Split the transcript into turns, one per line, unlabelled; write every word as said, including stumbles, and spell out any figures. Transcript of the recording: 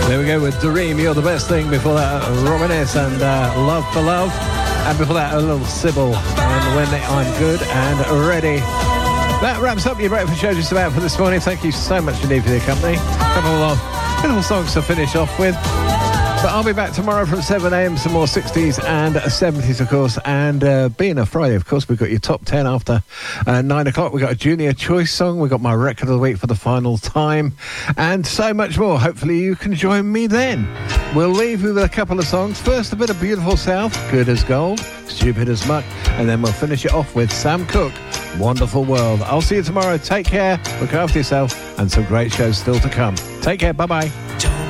There we go with Dream, You're the Best Thing. Before that, Robin S. and uh, Love for Love. And before that, a little Sybil and When I'm Good and Ready. That wraps up your breakfast show just about for this morning. Thank you so much indeed for your company. A couple of little songs to finish off with. But I'll be back tomorrow from seven a.m. Some more sixties and seventies, of course. And uh, being a Friday, of course, we've got your top ten after uh, nine o'clock. We've got a Junior Choice song. We've got my record of the week for the final time. And so much more. Hopefully you can join me then. We'll leave you with a couple of songs. First, a bit of Beautiful South, Good as Gold, Stupid as Muck. And then we'll finish it off with Sam Cooke, Wonderful World. I'll see you tomorrow. Take care. Look after yourself. And some great shows still to come. Take care. Bye-bye.